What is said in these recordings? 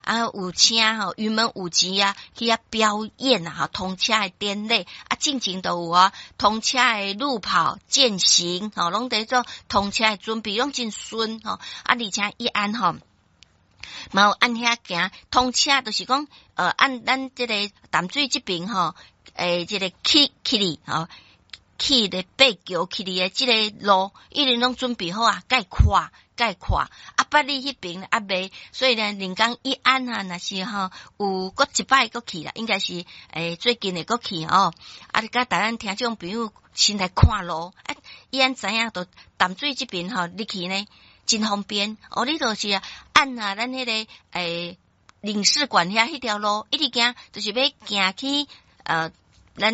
有请云门舞集去表演通车的典礼进前都有通车的路跑践行拢在做通车的准备，拢真顺而且伊安嘛有按遐行通车，就是讲按咱这个淡水这边这个去哩去的八桥去哩的这个路，一定拢准备好该跨捌你迄边未，所以呢，临港一安若是有搁一摆搁去啦，应该是最近的搁去甲大家听众朋友先来看路伊安知影都淡水这边你去呢真方便你就是按咱迄个领事馆遐迄条路一直行，就是要行去咱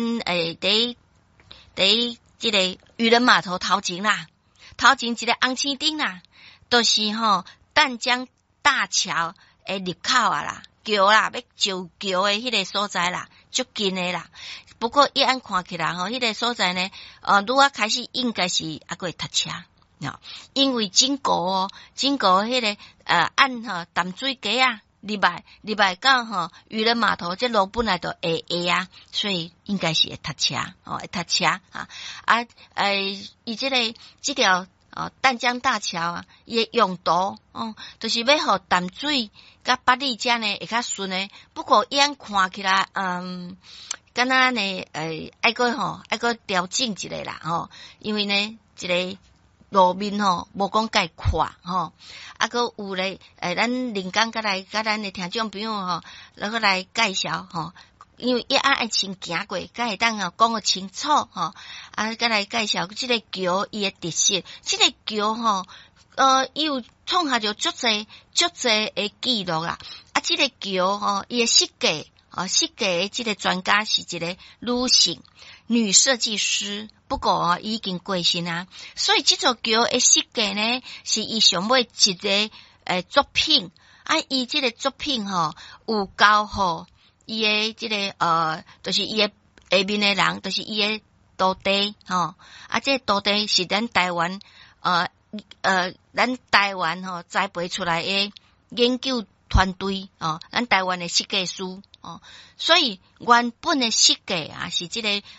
第这个渔人码头头前啦，头前一个红青顶啦，都是淡江大桥的入口啦，桥啦，要上桥的迄个所在啦，足近的啦。不过一按看起来迄个所在呢，愈开始应该是还会塞车。因为经过迄个按淡水街入来到渔人码头，这路本来就下所以应该是会塞车会塞车伊这条淡江大桥伊的用途就是要互淡水甲八里遮呢会较顺的。不过伊按看起来敢若呢爱个调整一下啦因为呢这个路面无讲介宽个有咧咱临港甲咱的听众朋友然后来介绍因为伊爱先行过，才会当讲个清楚甲来介绍即个桥伊的特色。即个桥伊有创下着足侪的记录啦。即个桥伊的设计的即个专家是一个女设计师，不过已经过身所以这座桥的设计呢，是伊上尾一个作品伊这个作品有交互伊的这个就是伊的下面的人，就是伊的徒弟这个徒弟是咱台湾咱台湾栽培出来的研究团队咱台湾的设计师所以原本的设计是这个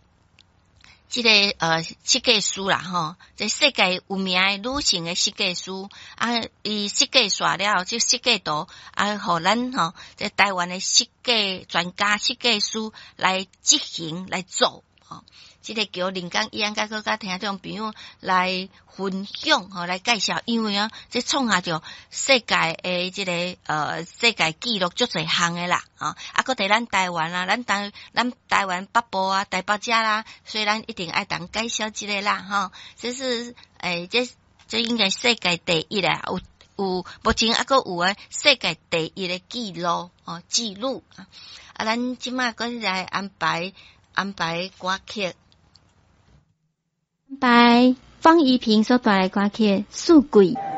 设计师啦这世界有名的女性的设计师伊设计煞了这设计图互咱这台湾的设计专家设计师来执行来做这个桥临港伊甲听众朋友来分享来介绍，因为这创下着世界的这个世界纪录足侪项的啦搁伫咱台湾咱台湾北部台北遮啦，所以咱一定爱当介绍这个啦这是这应该世界第一啦，有目前搁有世界第一的记录咱即马搁来安排歌曲。 安排方怡萍所带来歌曲《素桂》。